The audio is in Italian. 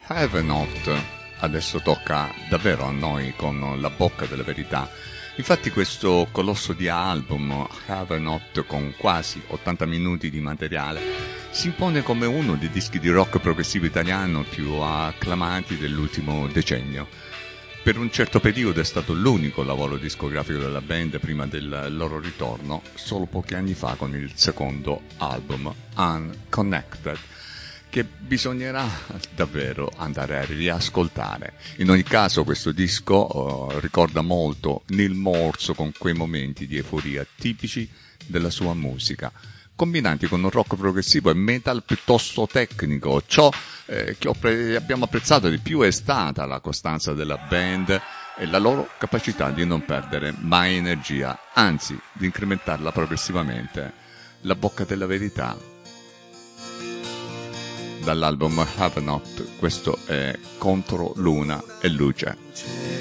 Have Not. Adesso tocca davvero a noi con la bocca della verità. Infatti questo colosso di album, Have Not, con quasi 80 minuti di materiale, si impone come uno dei dischi di rock progressivo italiano più acclamati dell'ultimo decennio. Per un certo periodo è stato l'unico lavoro discografico della band prima del loro ritorno, solo pochi anni fa con il secondo album, Unconnected, che bisognerà davvero andare a riascoltare. In ogni caso questo disco ricorda molto Neil Morse con quei momenti di euforia tipici della sua musica, combinanti con un rock progressivo e metal piuttosto tecnico. Ciò che abbiamo apprezzato di più è stata la costanza della band e la loro capacità di non perdere mai energia, anzi di incrementarla progressivamente. La bocca della verità. Dall'album Have Not, questo è Contro Luna e Luce.